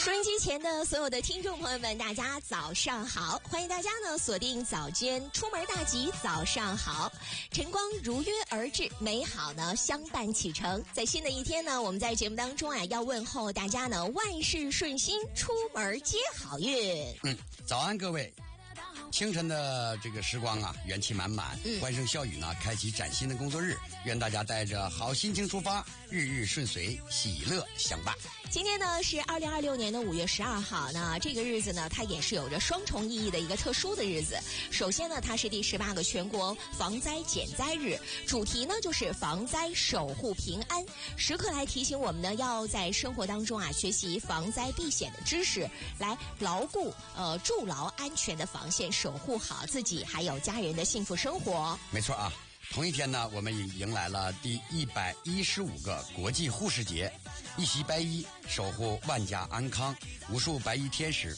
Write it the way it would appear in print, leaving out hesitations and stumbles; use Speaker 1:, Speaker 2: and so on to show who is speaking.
Speaker 1: 收音机前的所有的听众朋友们，大家早上好！欢迎大家呢锁定早间出门大吉，早上好，晨光如约而至，美好呢相伴启程。在新的一天呢，我们在节目当中啊，要问候大家呢万事顺心，出门接好运。
Speaker 2: 早安各位。清晨的这个时光啊，元气满满，欢声笑语呢，开启崭新的工作日。愿大家带着好心情出发，日日顺遂，喜乐相伴。
Speaker 1: 今天呢是2026年的5月12号，那这个日子呢，它也是有着双重意义的一个特殊的日子。首先呢，它是第18个全国防灾减灾日，主题呢就是防灾守护平安，时刻来提醒我们呢，要在生活当中啊学习防灾避险的知识，来牢固筑牢安全的防线，守护好自己还有家人的幸福生活。
Speaker 2: 没错啊。同一天呢，我们也迎来了第115个国际护士节，一袭白衣守护万家安康，无数白衣天使